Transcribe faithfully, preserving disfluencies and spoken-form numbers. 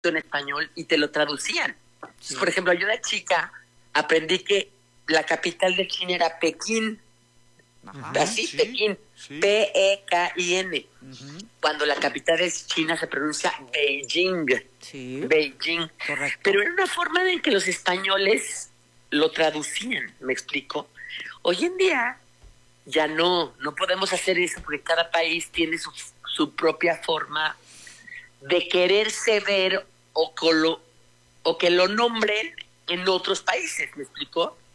en español y te lo traducían. Sí. Por ejemplo, yo de chica aprendí que la capital de China era Pekín, Ajá, así, sí, Pekín, sí. P E K I N, Ujú, cuando la capital de China se pronuncia Beijing, sí, Beijing. correcto. Pero era una forma en que los españoles lo traducían, ¿me explico? Hoy en día ya no, no podemos hacer eso porque cada país tiene su, su propia forma de quererse ver o, colo, o que lo nombren en otros países, ¿me explico?